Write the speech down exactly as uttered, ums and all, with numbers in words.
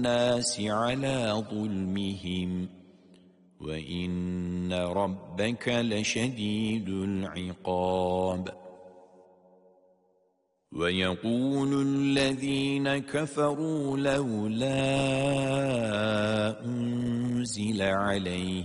الناس على ظلمهم وإن ربك لشديد العقاب ويقول الذين كفروا لولا أنزل عليه